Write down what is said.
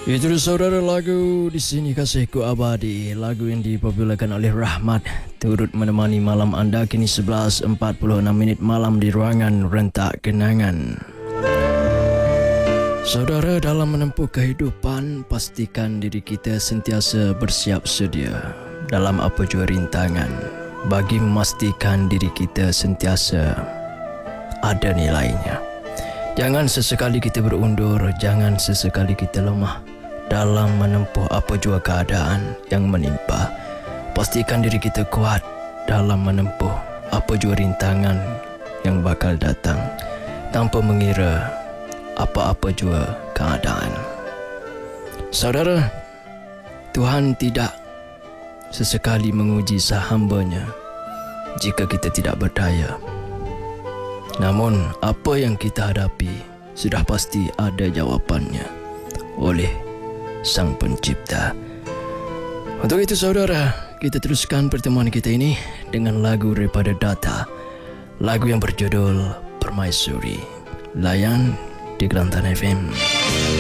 Itu saudara lagu Di Sini Kasihku Abadi, lagu yang dipopularkan oleh Rahmat, turut menemani malam anda kini 11.46 malam di ruangan Rentak Kenangan. Saudara, dalam menempuh kehidupan, pastikan diri kita sentiasa bersiap sedia dalam apa jua rintangan, bagi memastikan diri kita sentiasa ada nilainya. Jangan sesekali kita berundur, jangan sesekali kita lemah dalam menempuh apa jua keadaan yang menimpa. Pastikan diri kita kuat dalam menempuh apa jua rintangan yang bakal datang, tanpa mengira apa-apa jua keadaan. Saudara, Tuhan tidak sesekali menguji hamba-Nya jika kita tidak berdaya. Namun, apa yang kita hadapi sudah pasti ada jawapannya oleh Sang Pencipta. Untuk itu saudara, kita teruskan pertemuan kita ini dengan lagu daripada Data, lagu yang berjudul Permaisuri. Layan di Kelantan FM.